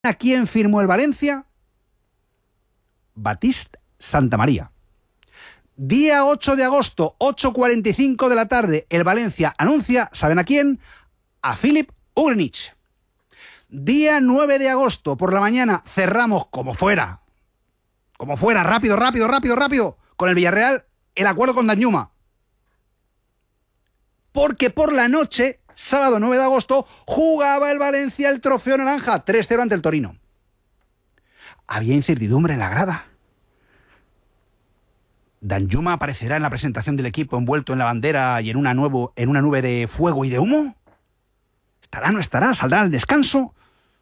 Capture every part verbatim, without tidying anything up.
¿A quién firmó el Valencia? Baptiste Santamaría. Día ocho de agosto, ocho cuarenta y cinco de la tarde, el Valencia anuncia, ¿saben a quién? A Filip Ugrinic. Día nueve de agosto, por la mañana, cerramos como fuera, como fuera, rápido, rápido, rápido, rápido, con el Villarreal, el acuerdo con Danjuma. Porque por la noche, sábado nueve de agosto, jugaba el Valencia el Trofeo Naranja, tres cero ante el Torino. Había incertidumbre en la grada. ¿Danjuma aparecerá en la presentación del equipo envuelto en la bandera y en una, nuevo, en una nube de fuego y de humo? ¿Estará, no estará? ¿Saldrá al descanso?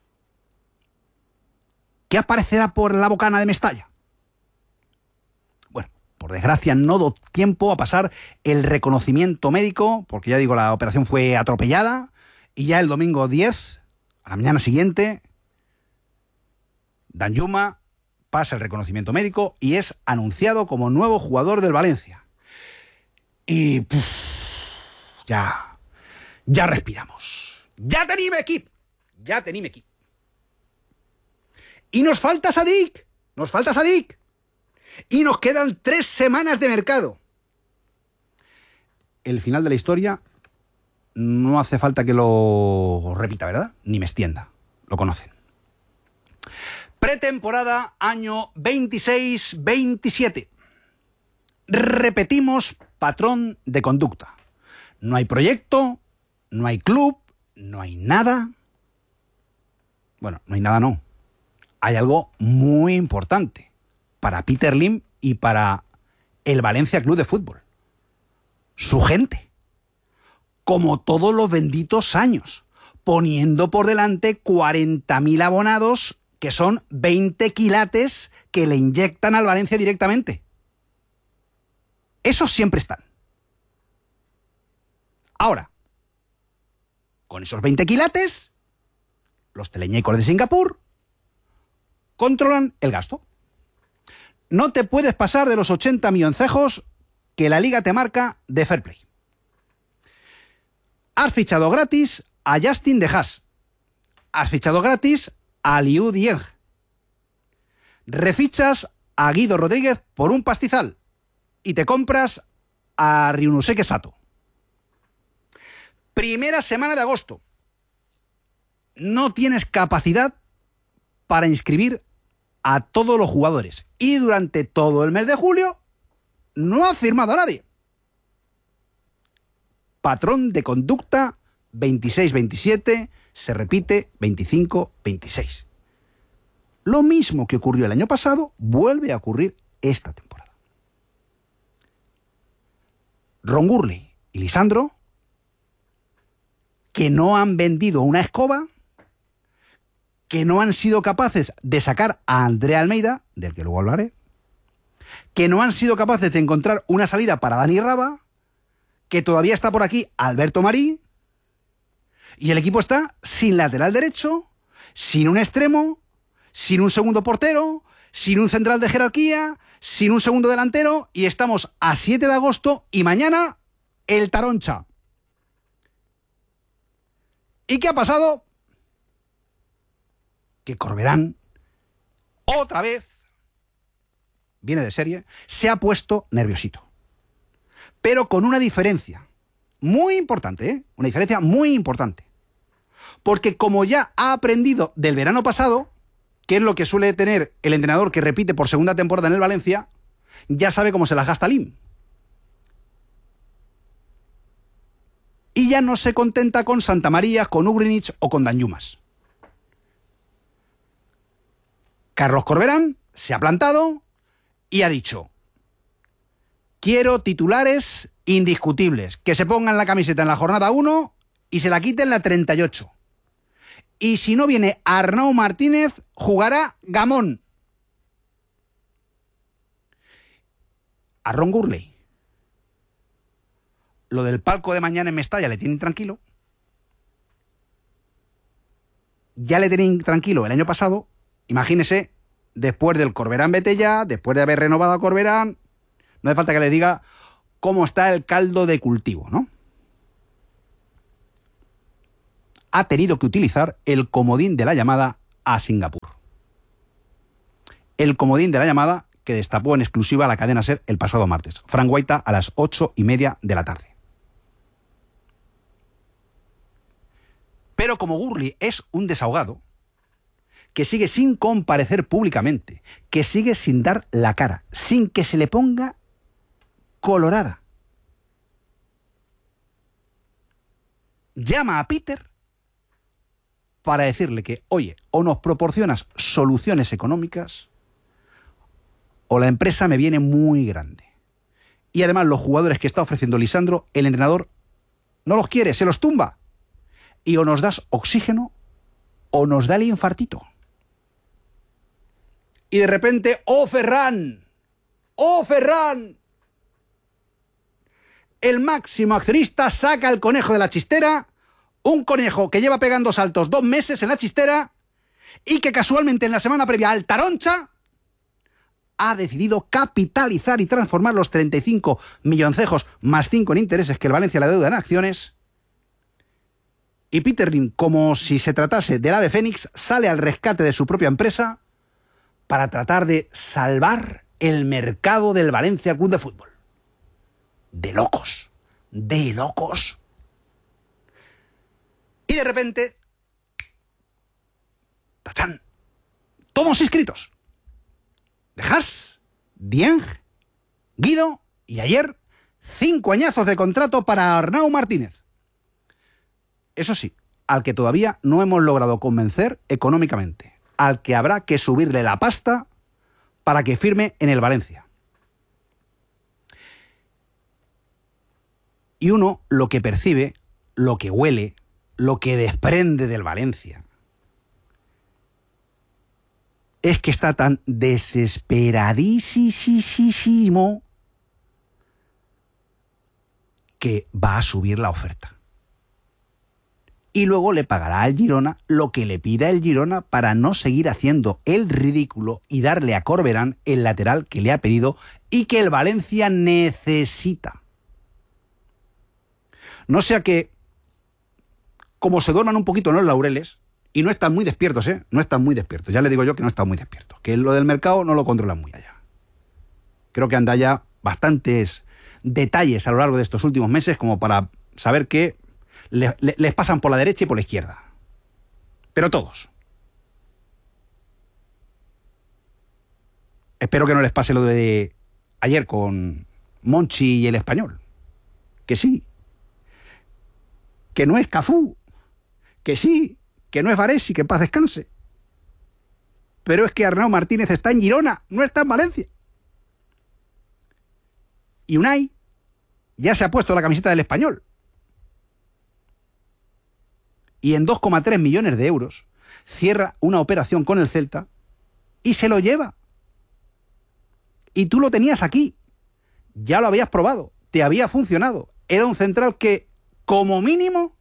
¿Qué aparecerá por la bocana de Mestalla? Bueno, por desgracia no dio tiempo a pasar el reconocimiento médico, porque ya digo, la operación fue atropellada, y ya el domingo diez, a la mañana siguiente, Danjuma pasa el reconocimiento médico y es anunciado como nuevo jugador del Valencia. Y puf, ya, ya respiramos. Ya tenim equip, ya tenim equip. Y nos falta Sadik, nos falta Sadik. Y nos quedan tres semanas de mercado. El final de la historia no hace falta que lo repita, ¿verdad? Ni me extienda, lo conocen. Pretemporada año veintiséis veintisiete. Repetimos patrón de conducta. No hay proyecto, no hay club, no hay nada. Bueno, no hay nada, no. Hay algo muy importante para Peter Lim y para el Valencia Club de Fútbol. Su gente. Como todos los benditos años, poniendo por delante cuarenta mil abonados, que son veinte quilates que le inyectan al Valencia directamente. Esos siempre están. Ahora, con esos veinte quilates, los teleñecos de Singapur controlan el gasto. No te puedes pasar de los ochenta milloncejos que la liga te marca de fair play. Has fichado gratis a Justin De Haas. Has fichado gratis a Liu Dieng. Refichas a Guido Rodríguez por un pastizal y te compras a Ryunosuke Sato. Primera semana de agosto. No tienes capacidad para inscribir a todos los jugadores. Y durante todo el mes de julio no ha firmado a nadie. Patrón de conducta veintiséis veintisiete, se repite veinticinco veintiséis. Lo mismo que ocurrió el año pasado vuelve a ocurrir esta temporada. Ron Gurley y Lisandro, que no han vendido una escoba, que no han sido capaces de sacar a André Almeida, del que luego hablaré, que no han sido capaces de encontrar una salida para Dani Raba, que todavía está por aquí Alberto Marí, y el equipo está sin lateral derecho, sin un extremo, sin un segundo portero, sin un central de jerarquía, sin un segundo delantero, y estamos a siete de agosto y mañana el Taroncha. ¿Y qué ha pasado? Que Corberán, otra vez, viene de serie, se ha puesto nerviosito. Pero con una diferencia muy importante, ¿eh? Una diferencia muy importante. Porque como ya ha aprendido del verano pasado, que es lo que suele tener el entrenador que repite por segunda temporada en el Valencia, ya sabe cómo se las gasta Lim. Y ya no se contenta con Santamaría, con Ugrinic o con Danjuma. Carlos Corberán se ha plantado y ha dicho: quiero titulares indiscutibles, que se pongan la camiseta en la jornada uno y se la quiten en la treinta y ocho. Y si no viene Arnau Martínez, jugará Gamón. A Ron Gurley, lo del palco de mañana en Mestalla le tiene tranquilo. Ya le tienen tranquilo el año pasado. Imagínese, después del Corberán vete ya, después de haber renovado a Corberán, no hace falta que le diga cómo está el caldo de cultivo, ¿no? Ha tenido que utilizar el comodín de la llamada a Singapur. El comodín de la llamada que destapó en exclusiva la cadena SER el pasado martes. Frank Guaita a las ocho y media de la tarde. Pero como Gurley es un desahogado, que sigue sin comparecer públicamente, que sigue sin dar la cara, sin que se le ponga colorada, llama a Peter para decirle que, oye, o nos proporcionas soluciones económicas o la empresa me viene muy grande. Y además los jugadores que está ofreciendo Lisandro, el entrenador no los quiere, se los tumba. Y o nos das oxígeno o nos da el infartito. Y de repente, ¡oh, Ferran! ¡Oh, Ferran! El máximo accionista saca el conejo de la chistera, un conejo que lleva pegando saltos dos meses en la chistera y que casualmente en la semana previa al Taroncha ha decidido capitalizar y transformar los treinta y cinco milloncejos más cinco en intereses que el Valencia le deuda en acciones. Y Peter Lim, como si se tratase del ave fénix, sale al rescate de su propia empresa para tratar de salvar el mercado del Valencia Club de Fútbol. De locos, de locos. Y de repente, ¡tachán! Todos inscritos. De Haas, Dieng, Guido y ayer, cinco añazos de contrato para Arnau Martínez. Eso sí, al que todavía no hemos logrado convencer económicamente, al que habrá que subirle la pasta para que firme en el Valencia. Y uno lo que percibe, lo que huele, lo que desprende del Valencia, es que está tan desesperadísimo que va a subir la oferta. Y luego le pagará al Girona lo que le pida el Girona para no seguir haciendo el ridículo y darle a Corberán el lateral que le ha pedido y que el Valencia necesita. No sea que, como se duerman un poquito en los laureles, y no están muy despiertos, ¿eh? No están muy despiertos. Ya le digo yo que no están muy despiertos. Que lo del mercado no lo controlan muy allá. Creo que anda ya bastantes detalles a lo largo de estos últimos meses como para saber que le, le, les pasan por la derecha y por la izquierda. Pero todos. Espero que no les pase lo de ayer con Monchi y el Español. Que sí. Que no es Cafú. Que sí. Que no es Varesi, que en paz descanse. Pero es que Arnau Martínez está en Girona, no está en Valencia. Y Unai ya se ha puesto la camiseta del Español. Y en dos coma tres millones de euros cierra una operación con el Celta y se lo lleva. Y tú lo tenías aquí. Ya lo habías probado. Te había funcionado. Era un central que, como mínimo,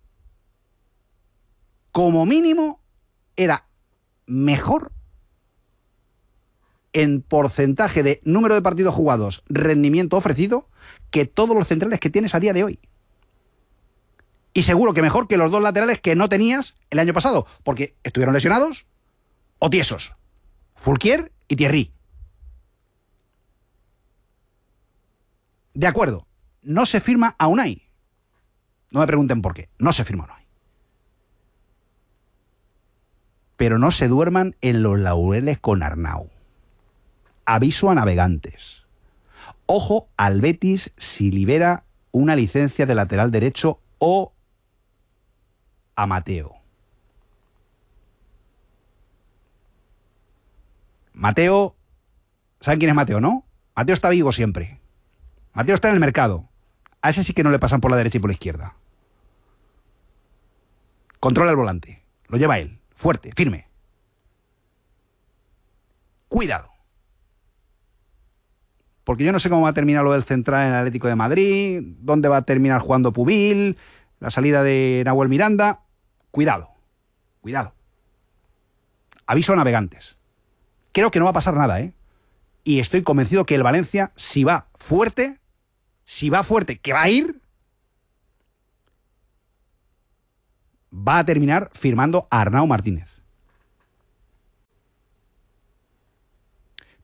como mínimo, era mejor en porcentaje de número de partidos jugados, rendimiento ofrecido, que todos los centrales que tienes a día de hoy. Y seguro que mejor que los dos laterales que no tenías el año pasado, porque estuvieron lesionados o tiesos. Fulquier y Thierry. De acuerdo, no se firma a Unai. No me pregunten por qué, no se firma a Unai. Pero no se duerman en los laureles con Arnau. Aviso a navegantes. Ojo al Betis si libera una licencia de lateral derecho o a Mateo. Mateo, ¿saben quién es Mateo, no? Mateo está vivo siempre. Mateo está en el mercado. A ese sí que no le pasan por la derecha y por la izquierda. Controla el volante. Lo lleva él. Fuerte, firme. Cuidado. Porque yo no sé cómo va a terminar lo del central en el Atlético de Madrid, dónde va a terminar jugando Pubil, la salida de Nahuel Miranda. Cuidado, cuidado. Aviso a navegantes. Creo que no va a pasar nada, ¿eh? Y estoy convencido que el Valencia, si va fuerte, si va fuerte, que va a ir, va a terminar firmando a Arnau Martínez.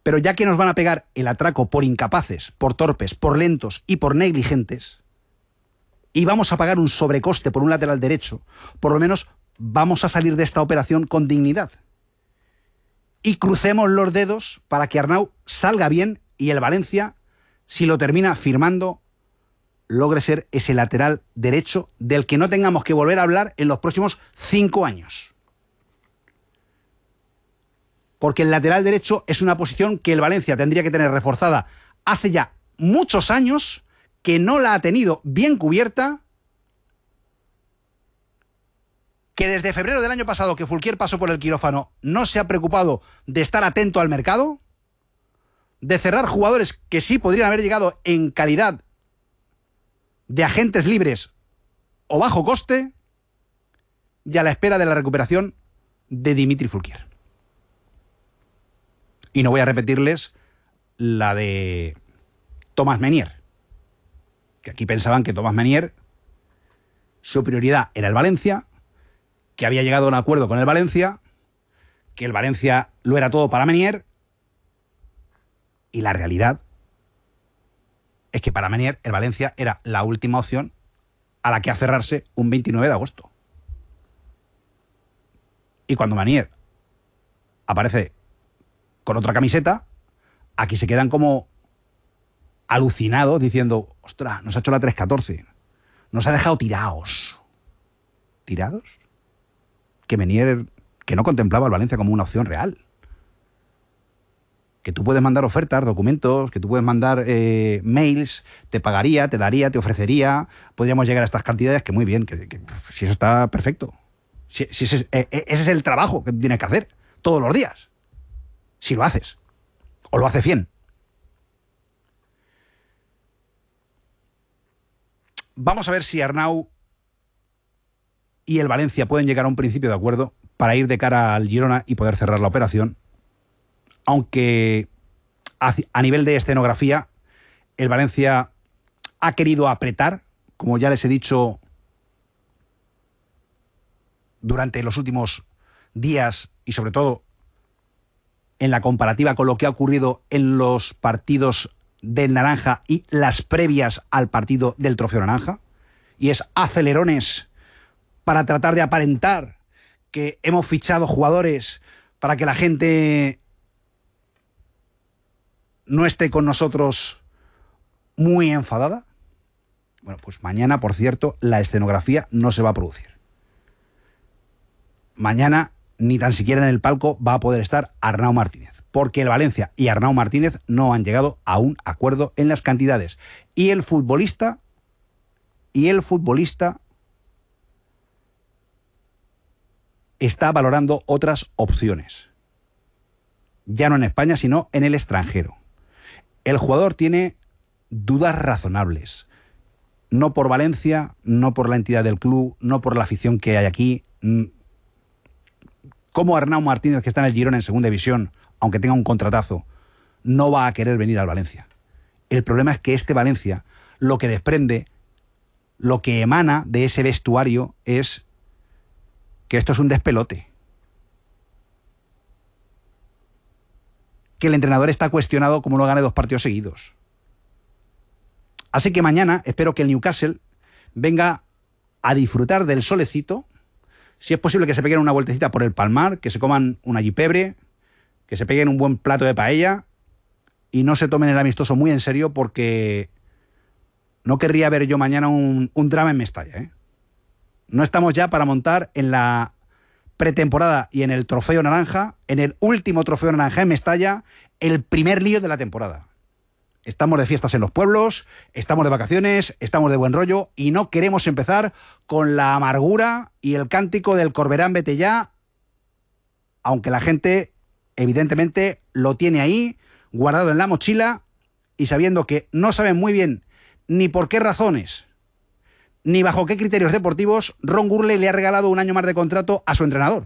Pero ya que nos van a pegar el atraco por incapaces, por torpes, por lentos y por negligentes, y vamos a pagar un sobrecoste por un lateral derecho, por lo menos vamos a salir de esta operación con dignidad. Y crucemos los dedos para que Arnau salga bien y el Valencia, si lo termina firmando, logre ser ese lateral derecho del que no tengamos que volver a hablar en los próximos cinco años. Porque el lateral derecho es una posición que el Valencia tendría que tener reforzada hace ya muchos años, que no la ha tenido bien cubierta, que desde febrero del año pasado que Fulquier pasó por el quirófano no se ha preocupado de estar atento al mercado, de cerrar jugadores que sí podrían haber llegado en calidad de agentes libres o bajo coste, y a la espera de la recuperación de Dimitri Fulquier. Y no voy a repetirles la de Thomas Meunier, que aquí pensaban que Thomas Meunier, su prioridad era el Valencia, que había llegado a un acuerdo con el Valencia, que el Valencia lo era todo para Meunier, y la realidad es que para Meunier el Valencia era la última opción a la que aferrarse un veintinueve de agosto. Y cuando Meunier aparece con otra camiseta, aquí se quedan como alucinados diciendo, ostras, nos ha hecho la tres catorce, nos ha dejado tirados. ¿Tirados? Que Meunier, que no contemplaba al Valencia como una opción real. Que tú puedes mandar ofertas, documentos, que tú puedes mandar eh, mails, te pagaría, te daría, te ofrecería, podríamos llegar a estas cantidades, que muy bien, que, que si eso está perfecto. Si, si ese, eh, ese es el trabajo que tienes que hacer todos los días. Si lo haces. O lo haces bien. Vamos a ver si Arnau y el Valencia pueden llegar a un principio de acuerdo para ir de cara al Girona y poder cerrar la operación. Aunque a nivel de escenografía, el Valencia ha querido apretar, como ya les he dicho durante los últimos días y sobre todo en la comparativa con lo que ha ocurrido en los partidos del Naranja y las previas al partido del Trofeo Naranja, y es acelerones para tratar de aparentar que hemos fichado jugadores para que la gente no esté con nosotros muy enfadada. Bueno, pues mañana, por cierto, la escenografía no se va a producir. Mañana, ni tan siquiera en el palco va a poder estar Arnau Martínez, porque el Valencia y Arnau Martínez no han llegado a un acuerdo en las cantidades. Y el futbolista, y el futbolista está valorando otras opciones. Ya no en España, sino en el extranjero. El jugador tiene dudas razonables. No por Valencia, no por la entidad del club, no por la afición que hay aquí. ¿Cómo Arnau Martínez, que está en el Girona en segunda división, aunque tenga un contratazo, no va a querer venir al Valencia? El problema es que este Valencia, lo que desprende, lo que emana de ese vestuario es que esto es un despelote. Que el entrenador está cuestionado como no gane dos partidos seguidos. Así que mañana espero que el Newcastle venga a disfrutar del solecito. Si es posible que se peguen una vueltecita por el Palmar, que se coman una gipebre, que se peguen un buen plato de paella y no se tomen el amistoso muy en serio, porque no querría ver yo mañana un, un drama en Mestalla, ¿eh? No estamos ya para montar en la pretemporada y en el Trofeo Naranja, en el último Trofeo Naranja en Mestalla, el primer lío de la temporada. Estamos de fiestas en los pueblos, estamos de vacaciones, estamos de buen rollo y no queremos empezar con la amargura y el cántico del Corberán vete ya, aunque la gente evidentemente lo tiene ahí, guardado en la mochila y sabiendo que no saben muy bien ni por qué razones ni bajo qué criterios deportivos Ron Gurley le ha regalado un año más de contrato a su entrenador.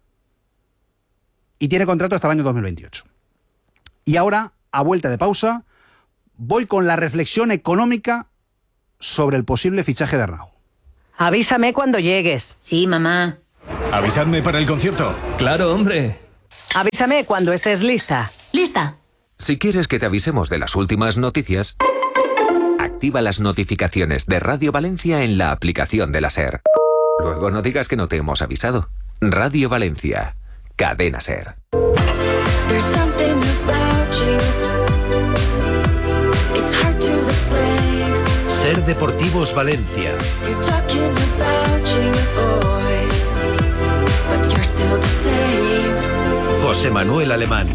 Y tiene contrato hasta el año dos mil veintiocho. Y ahora, a vuelta de pausa, voy con la reflexión económica sobre el posible fichaje de Arnau. Avísame cuando llegues. Sí, mamá. ¿Avisadme para el concierto? Claro, hombre. Avísame cuando estés lista. ¿Lista? Si quieres que te avisemos de las últimas noticias, activa las notificaciones de Radio Valencia en la aplicación de la SER. Luego no digas que no te hemos avisado. Radio Valencia, Cadena SER. SER Deportivos Valencia. José Manuel Alemán.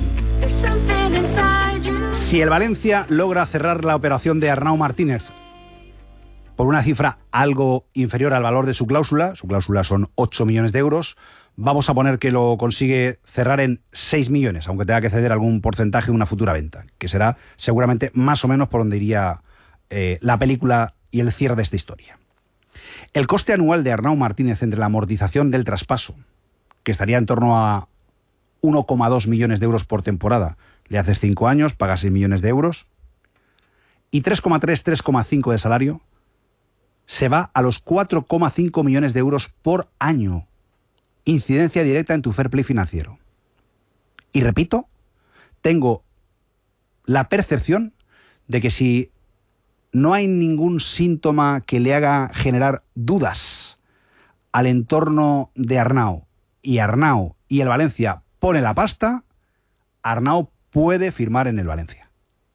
Si el Valencia logra cerrar la operación de Arnau Martínez por una cifra algo inferior al valor de su cláusula, su cláusula son ocho millones de euros, vamos a poner que lo consigue cerrar en seis millones, aunque tenga que ceder algún porcentaje en una futura venta, que será seguramente más o menos por donde iría eh, la película y el cierre de esta historia. El coste anual de Arnau Martínez entre la amortización del traspaso, que estaría en torno a uno coma dos millones de euros por temporada, le haces cinco años, pagas seis millones de euros, y tres coma tres, tres coma cinco de salario, se va a los cuatro coma cinco millones de euros por año. Incidencia directa en tu fair play financiero. Y repito, tengo la percepción de que si no hay ningún síntoma que le haga generar dudas al entorno de Arnau, y Arnau y el Valencia pone la pasta, Arnau puede firmar en el Valencia.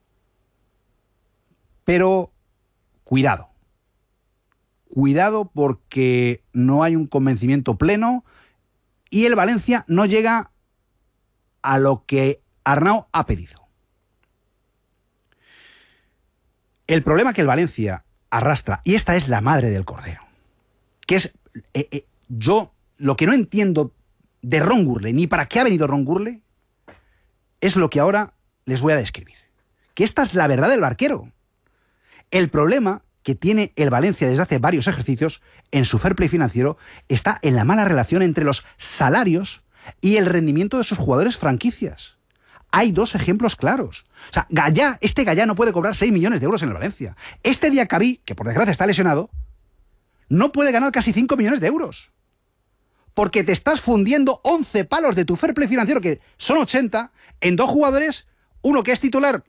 Pero cuidado. Cuidado porque no hay un convencimiento pleno y el Valencia no llega a lo que Arnau ha pedido. El problema que el Valencia arrastra, y esta es la madre del cordero, que es, eh, eh, yo lo que no entiendo de Ron Gurley, ni para qué ha venido Ron Gurley, es lo que ahora les voy a describir. Que esta es la verdad del barquero. El problema que tiene el Valencia desde hace varios ejercicios en su fair play financiero está en la mala relación entre los salarios y el rendimiento de sus jugadores franquicias. Hay dos ejemplos claros. O sea, Gallá, este Gallá no puede cobrar seis millones de euros en el Valencia. Este Diacabí, que por desgracia está lesionado, no puede ganar casi cinco millones de euros. Porque te estás fundiendo once palos de tu fair play financiero, que son ochenta, en dos jugadores, uno que es titular,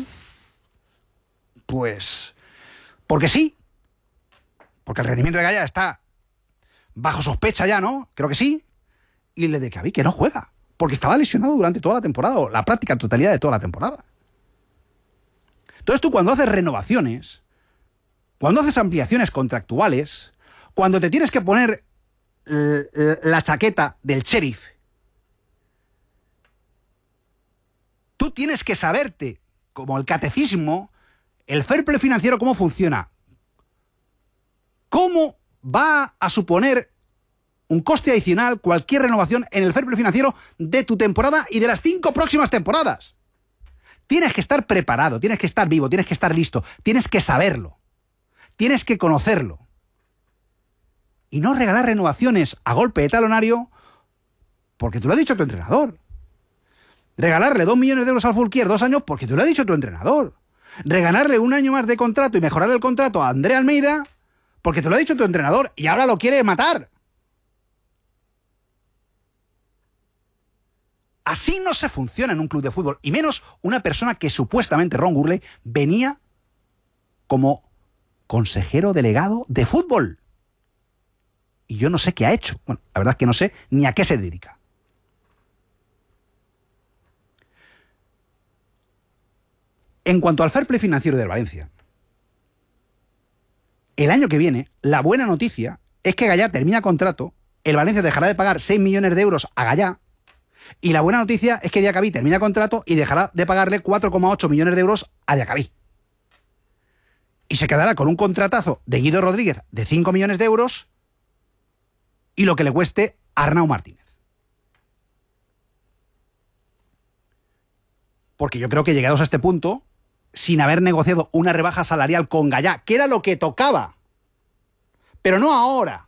pues porque sí, porque el rendimiento de Gallá está bajo sospecha ya, ¿no? Creo que sí. Y el de Diacabí, que no juega, porque estaba lesionado durante toda la temporada, o la práctica totalidad de toda la temporada. Entonces tú cuando haces renovaciones, cuando haces ampliaciones contractuales, cuando te tienes que poner la chaqueta del sheriff, tú tienes que saberte, como el catecismo, el fair play financiero, cómo funciona, cómo va a suponer un coste adicional cualquier renovación en el fair play financiero de tu temporada y de las cinco próximas temporadas. Tienes que estar preparado, tienes que estar vivo, tienes que estar listo, tienes que saberlo, tienes que conocerlo. Y no regalar renovaciones a golpe de talonario porque te lo ha dicho tu entrenador. Regalarle dos millones de euros al Fulquier dos años porque te lo ha dicho tu entrenador. Regalarle un año más de contrato y mejorar el contrato a André Almeida porque te lo ha dicho tu entrenador y ahora lo quiere matar. Así no se funciona en un club de fútbol, y menos una persona que supuestamente, Ron Gurley, venía como consejero delegado de fútbol. Y yo no sé qué ha hecho. Bueno, la verdad es que no sé ni a qué se dedica. En cuanto al fair play financiero del Valencia, el año que viene, la buena noticia es que Gallá termina contrato, el Valencia dejará de pagar seis millones de euros a Gallá, y la buena noticia es que Diacabí termina contrato y dejará de pagarle cuatro coma ocho millones de euros a Diacabí. Y se quedará con un contratazo de Guido Rodríguez de cinco millones de euros y lo que le cueste a Arnau Martínez. Porque yo creo que llegados a este punto, sin haber negociado una rebaja salarial con Gallá, que era lo que tocaba, pero no ahora,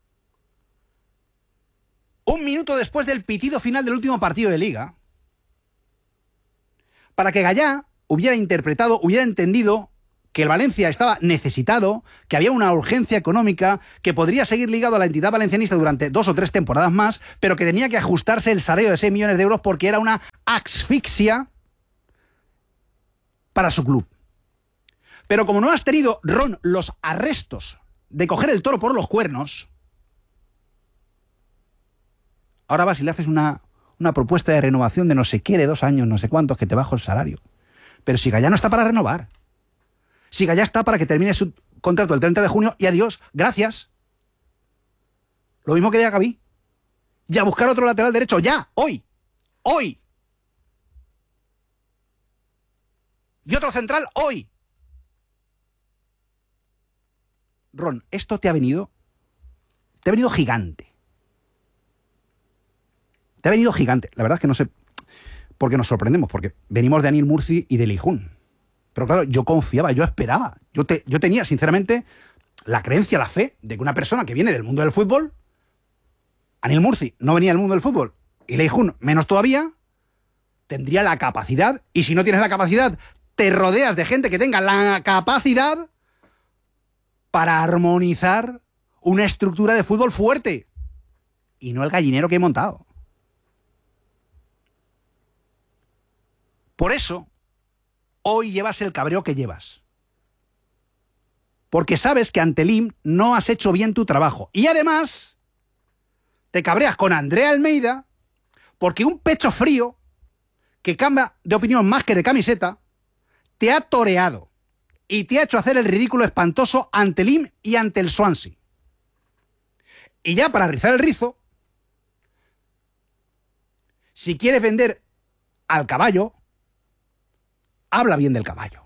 un minuto después del pitido final del último partido de Liga, para que Gallá hubiera interpretado, hubiera entendido que el Valencia estaba necesitado, que había una urgencia económica, que podría seguir ligado a la entidad valencianista durante dos o tres temporadas más, pero que tenía que ajustarse el salario de seis millones de euros porque era una asfixia para su club. Pero como no has tenido, Ron, los arrestos de coger el toro por los cuernos, ahora vas y le haces una, una propuesta de renovación de no sé qué, de dos años, no sé cuántos, que te bajo el salario. Pero si Gallá no está para renovar. Si Gallá está para que termine su contrato el treinta de junio y adiós, gracias. Lo mismo que diga Gaby. Y a buscar otro lateral derecho, ya, hoy, hoy. Y otro central, hoy. Ron, esto te ha venido, te ha venido gigante. Te ha venido gigante. La verdad es que no sé por qué nos sorprendemos, porque venimos de Anil Murci y de Lijún. Pero claro, yo confiaba, yo esperaba. Yo, te, yo tenía, sinceramente, la creencia, la fe de que una persona que viene del mundo del fútbol, Anil Murci no venía del mundo del fútbol, y Lijún menos todavía, tendría la capacidad, y si no tienes la capacidad, te rodeas de gente que tenga la capacidad para armonizar una estructura de fútbol fuerte. Y no el gallinero que he montado. Por eso, hoy llevas el cabreo que llevas. Porque sabes que ante el I M no has hecho bien tu trabajo. Y además, te cabreas con Andrea Almeida porque un pecho frío, que cambia de opinión más que de camiseta, te ha toreado y te ha hecho hacer el ridículo espantoso ante el I M y ante el Swansea. Y ya para rizar el rizo, si quieres vender al caballo, habla bien del caballo.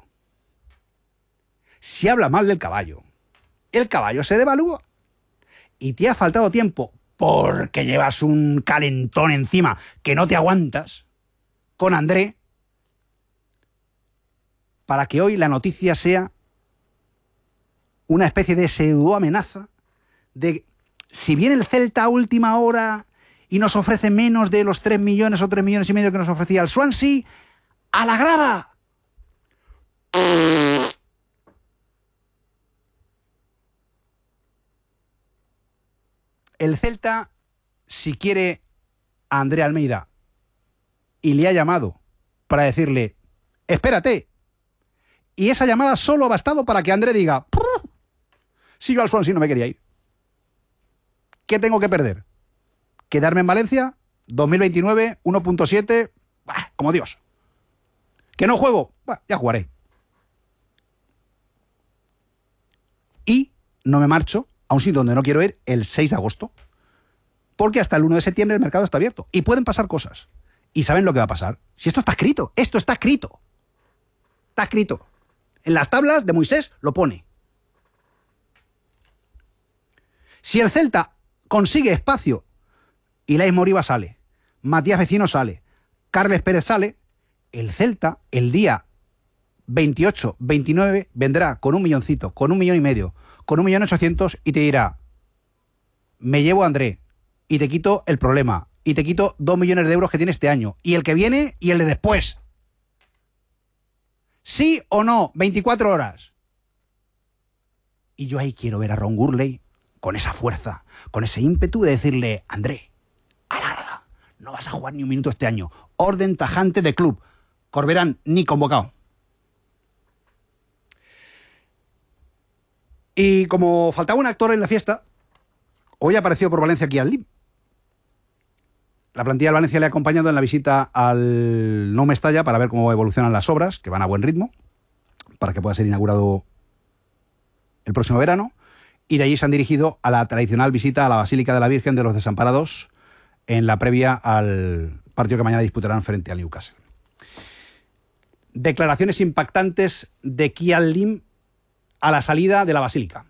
Si habla mal del caballo, el caballo se devalúa. Y te ha faltado tiempo porque llevas un calentón encima que no te aguantas con André, para que hoy la noticia sea una especie de pseudo amenaza de si viene el Celta a última hora y nos ofrece menos de los tres millones o tres millones y medio que nos ofrecía el Swansea, ¡a la grada! El Celta, si quiere a André Almeida y le ha llamado para decirle, espérate, y esa llamada solo ha bastado para que André diga, si yo al Swansea no me quería ir, ¿qué tengo que perder? ¿Quedarme en Valencia? dos mil veintinueve, uno punto siete, bah, como Dios. ¿Que no juego? Bah, ya jugaré. Y no me marcho a un sitio donde no quiero ir el seis de agosto, porque hasta el uno de septiembre el mercado está abierto y pueden pasar cosas. ¿Y saben lo que va a pasar? Si esto está escrito, esto está escrito. Está escrito. En las tablas de Moisés lo pone. Si el Celta consigue espacio y Lais Moriba sale, Matías Vecino sale, Carles Pérez sale, el Celta el día veintiocho, veintinueve vendrá con un milloncito, con un millón y medio, con un millón ochocientos y te dirá, me llevo a André y te quito el problema y te quito dos millones de euros que tiene este año y el que viene y el de después. ¿Sí o no? veinticuatro horas. Y yo ahí quiero ver a Ron Gurley con esa fuerza, con ese ímpetu de decirle, André, a la grada, no vas a jugar ni un minuto este año. Orden tajante de club. Corberán, ni convocado. Y como faltaba un actor en la fiesta, hoy apareció por Valencia aquí al Lim. La plantilla de Valencia le ha acompañado en la visita al No Mestalla para ver cómo evolucionan las obras, que van a buen ritmo, para que pueda ser inaugurado el próximo verano. Y de allí se han dirigido a la tradicional visita a la Basílica de la Virgen de los Desamparados en la previa al partido que mañana disputarán frente al Newcastle. Declaraciones impactantes de Kian Lim a la salida de la Basílica.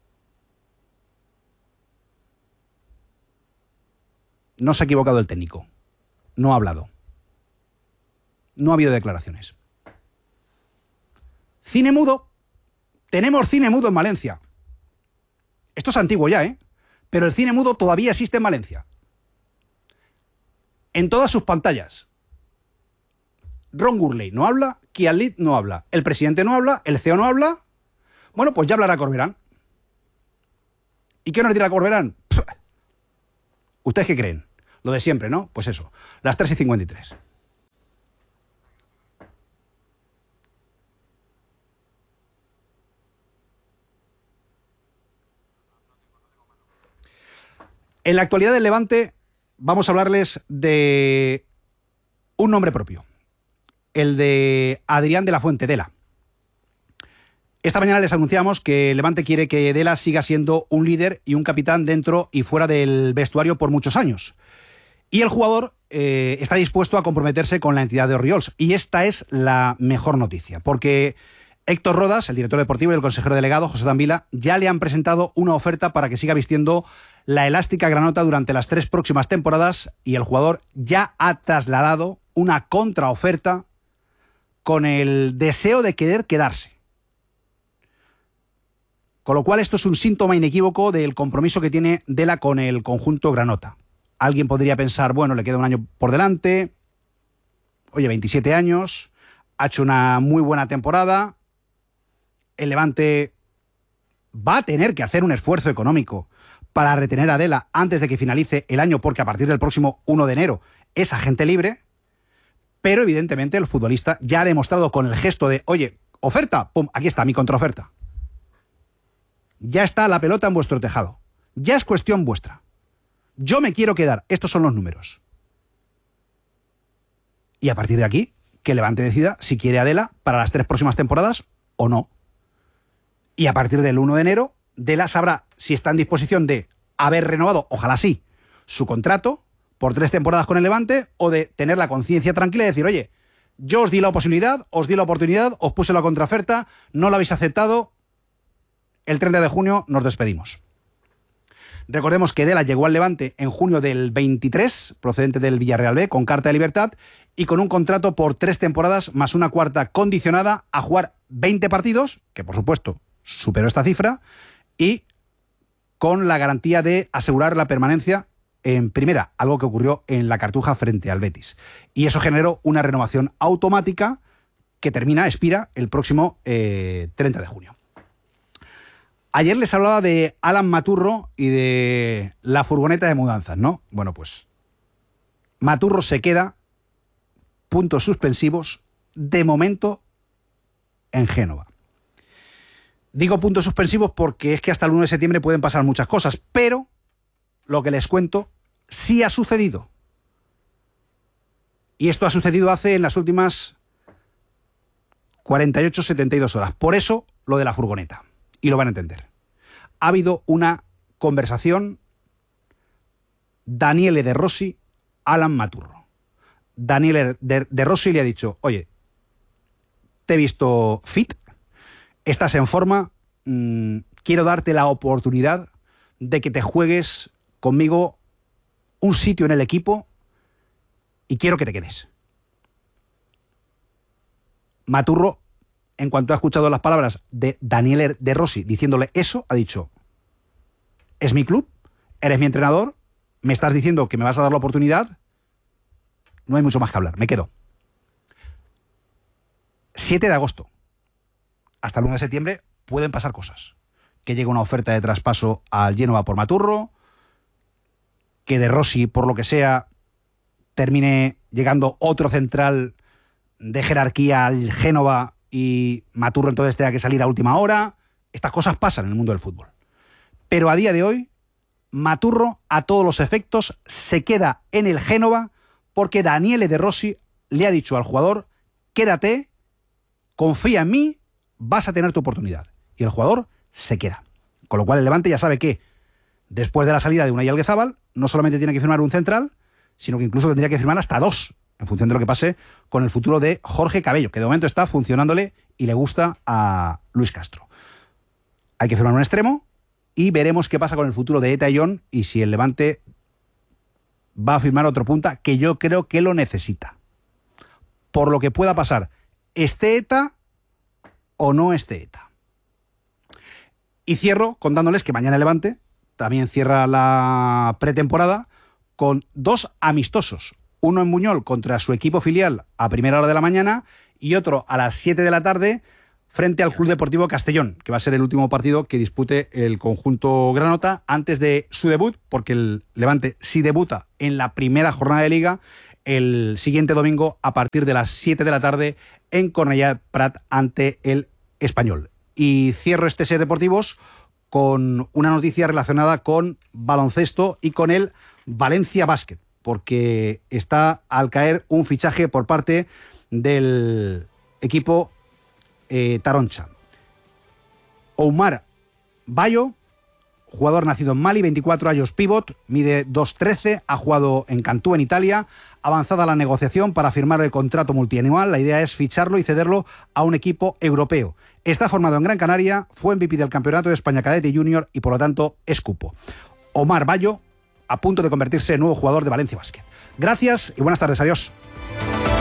No se ha equivocado el técnico. No ha hablado. No ha habido declaraciones. Cine mudo. Tenemos cine mudo en Valencia. Esto es antiguo ya, ¿eh? Pero el cine mudo todavía existe en Valencia. En todas sus pantallas. Ron Gurley no habla, Kian Lim no habla, el presidente no habla, el C E O no habla. Bueno, pues ya hablará Corberán. ¿Y qué nos dirá Corberán? Pff. ¿Ustedes qué creen? Lo de siempre, ¿no? Pues eso, las tres y cincuenta y tres. En la actualidad del Levante vamos a hablarles de un nombre propio, el de Adrián de la Fuente, Dela. Esta mañana les anunciamos que el Levante quiere que Dela siga siendo un líder y un capitán dentro y fuera del vestuario por muchos años. Y el jugador eh, está dispuesto a comprometerse con la entidad de Orriols. Y esta es la mejor noticia, porque Héctor Rodas, el director deportivo, y el consejero delegado, José Dambila, ya le han presentado una oferta para que siga vistiendo la elástica granota durante las tres próximas temporadas, y el jugador ya ha trasladado una contraoferta con el deseo de querer quedarse. Con lo cual esto es un síntoma inequívoco del compromiso que tiene Dela con el conjunto granota. Alguien podría pensar, bueno, le queda un año por delante, oye, veintisiete años, ha hecho una muy buena temporada, el Levante va a tener que hacer un esfuerzo económico para retener a Dela antes de que finalice el año, porque a partir del próximo uno de enero es agente libre, pero evidentemente el futbolista ya ha demostrado con el gesto de, oye, oferta, pum, aquí está mi contraoferta. Ya está la pelota en vuestro tejado, ya es cuestión vuestra. Yo me quiero quedar, estos son los números. Y a partir de aquí, que Levante decida si quiere a Dela para las tres próximas temporadas o no. Y a partir del uno de enero, Dela sabrá si está en disposición de haber renovado, ojalá sí, su contrato por tres temporadas con el Levante, o de tener la conciencia tranquila y decir, oye, yo os di la posibilidad, os di la oportunidad, os puse la contraoferta, no la habéis aceptado, el treinta de junio nos despedimos. Recordemos que Dela llegó al Levante en junio del veintitrés, procedente del Villarreal B, con carta de libertad y con un contrato por tres temporadas más una cuarta condicionada a jugar veinte partidos, que por supuesto superó esta cifra, y con la garantía de asegurar la permanencia en primera, algo que ocurrió en la Cartuja frente al Betis. Y eso generó una renovación automática que termina, expira, el próximo eh, treinta de junio. Ayer les hablaba de Alan Maturro y de la furgoneta de mudanzas, ¿no? Bueno, pues Maturro se queda, puntos suspensivos, de momento en Génova. Digo puntos suspensivos porque es que hasta el uno de septiembre pueden pasar muchas cosas, pero lo que les cuento sí ha sucedido. Y esto ha sucedido hace en las últimas cuarenta y ocho, setenta y dos horas. Por eso lo de la furgoneta. Y lo van a entender. Ha habido una conversación Daniele De Rossi, Alan Maturro. Daniele De, De Rossi le ha dicho, oye, te he visto fit, estás en forma, mmm, quiero darte la oportunidad de que te juegues conmigo un sitio en el equipo y quiero que te quedes. Maturro, en cuanto ha escuchado las palabras de Daniele De Rossi diciéndole eso, ha dicho, es mi club, eres mi entrenador, me estás diciendo que me vas a dar la oportunidad, no hay mucho más que hablar, me quedo. siete de agosto, hasta el uno de septiembre, pueden pasar cosas. Que llegue una oferta de traspaso al Génova por Maturro, que De Rossi, por lo que sea, termine llegando otro central de jerarquía al Génova y Maturro entonces tenga que salir a última hora. Estas cosas pasan en el mundo del fútbol. Pero a día de hoy, Maturro, a todos los efectos, se queda en el Génova porque Daniele De Rossi le ha dicho al jugador, quédate, confía en mí, vas a tener tu oportunidad. Y el jugador se queda. Con lo cual el Levante ya sabe que después de la salida de Unai Alguezabal, no solamente tiene que firmar un central, sino que incluso tendría que firmar hasta dos, en función de lo que pase con el futuro de Jorge Cabello, que de momento está funcionándole y le gusta a Luis Castro. Hay que firmar un extremo y veremos qué pasa con el futuro de Eta John y si el Levante va a firmar otro punta, que yo creo que lo necesita. Por lo que pueda pasar, esté Eta o no esté Eta. Y cierro contándoles que mañana el Levante también cierra la pretemporada con dos amistosos. Uno en Buñol contra su equipo filial a primera hora de la mañana y otro a las siete de la tarde frente al Club Deportivo Castellón, que va a ser el último partido que dispute el conjunto granota antes de su debut, porque el Levante sí debuta en la primera jornada de Liga el siguiente domingo a partir de las siete de la tarde en Cornellà Prat ante el Español. Y cierro este set deportivos con una noticia relacionada con baloncesto y con el Valencia Basket, porque está al caer un fichaje por parte del equipo eh, Taroncha. Oumar Bayo, jugador nacido en Mali, veinticuatro años, pívot, mide dos trece, ha jugado en Cantú, en Italia. Avanzada la negociación para firmar el contrato multianual, la idea es ficharlo y cederlo a un equipo europeo. Está formado en Gran Canaria, fue M V P del Campeonato de España Cadete Junior y por lo tanto es cupo. Oumar Bayo, a punto de convertirse en nuevo jugador de Valencia Basket. Gracias y buenas tardes, adiós.